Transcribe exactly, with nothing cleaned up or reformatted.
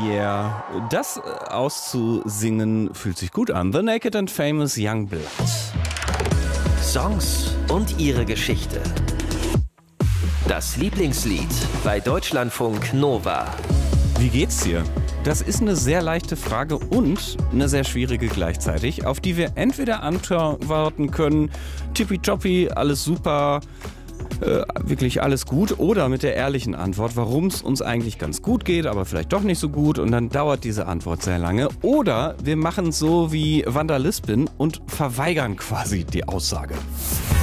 Yeah. Das äh, auszusingen fühlt sich gut an. The Naked and Famous Young Blood. Songs und ihre Geschichte. Das Lieblingslied bei Deutschlandfunk Nova. Wie geht's dir? Das ist eine sehr leichte Frage und eine sehr schwierige gleichzeitig, auf die wir entweder antworten können, tippitoppi, alles super, äh, wirklich alles gut, oder mit der ehrlichen Antwort, warum es uns eigentlich ganz gut geht, aber vielleicht doch nicht so gut, und dann dauert diese Antwort sehr lange. Oder wir machen es so wie Wanda Lispin und verweigern quasi die Aussage.